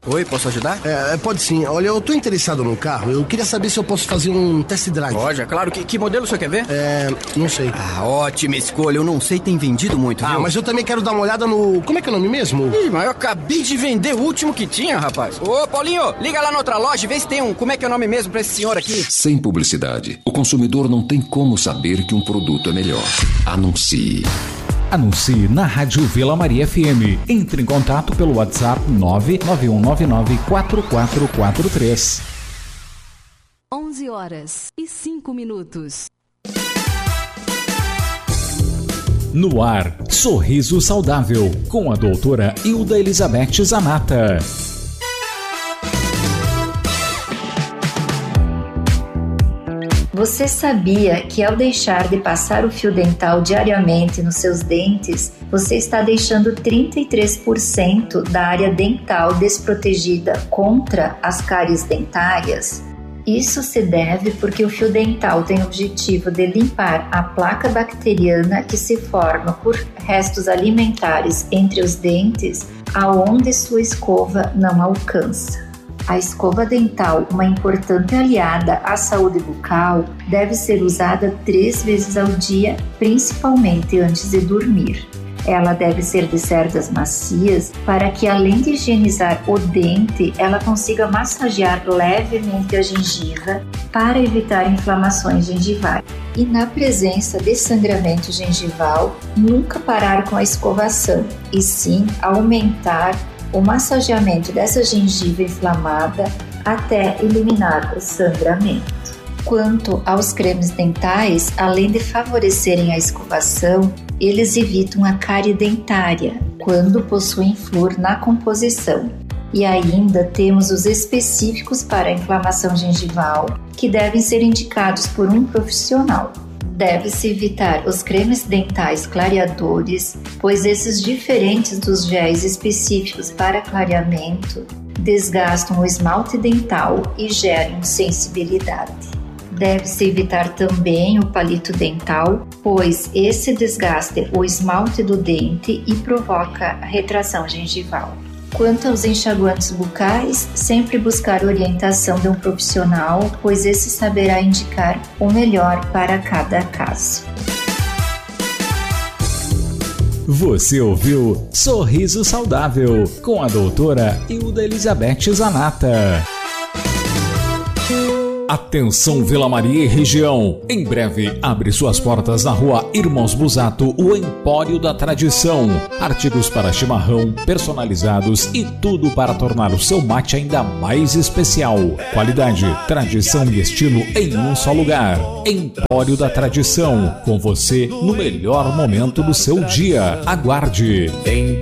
Oi, posso ajudar? Pode sim. Olha, eu tô interessado num carro. Eu queria saber se eu posso fazer um test drive. Pode, é claro. Que modelo o senhor quer ver? Não sei. Ótima escolha. Eu não sei, tem vendido muito, viu? Mas eu também quero dar uma olhada no... Como é que é o nome mesmo? Ih, mas eu acabei de vender o último que tinha, rapaz. Ô, Paulinho, liga lá na outra loja e vê se tem um... Como é que é o nome mesmo pra esse senhor aqui? Sem publicidade, o consumidor não tem como saber que um produto é melhor. Anuncie. Anuncie na Rádio Vila Maria FM. Entre em contato pelo WhatsApp 991994443. 11h05. No ar, Sorriso Saudável, com a doutora Hilda Elizabeth Zanata. Você sabia que ao deixar de passar o fio dental diariamente nos seus dentes, você está deixando 33% da área dental desprotegida contra as cáries dentárias? Isso se deve porque o fio dental tem o objetivo de limpar a placa bacteriana que se forma por restos alimentares entre os dentes, aonde sua escova não alcança. A escova dental, uma importante aliada à saúde bucal, deve ser usada 3 vezes ao dia, principalmente antes de dormir. Ela deve ser de cerdas macias para que, além de higienizar o dente, ela consiga massagear levemente a gengiva para evitar inflamações gengivais. E na presença de sangramento gengival, nunca parar com a escovação, e sim aumentar o massageamento dessa gengiva inflamada até eliminar o sangramento. Quanto aos cremes dentais, além de favorecerem a escovação, eles evitam a cárie dentária quando possuem flúor na composição. E ainda temos os específicos para a inflamação gengival, que devem ser indicados por um profissional. Deve-se evitar os cremes dentais clareadores, pois esses, diferentes dos géis específicos para clareamento, desgastam o esmalte dental e geram sensibilidade. Deve-se evitar também o palito dental, pois esse desgasta o esmalte do dente e provoca retração gengival. Quanto aos enxaguantes bucais, sempre buscar orientação de um profissional, pois esse saberá indicar o melhor para cada caso. Você ouviu Sorriso Saudável, com a doutora Hilda Elizabeth Zanata. Atenção Vila Maria e região, em breve abre suas portas na rua Irmãos Busato, o Empório da Tradição. Artigos para chimarrão, personalizados e tudo para tornar o seu mate ainda mais especial. Qualidade, tradição e estilo em um só lugar. Empório da Tradição, com você no melhor momento do seu dia. Aguarde!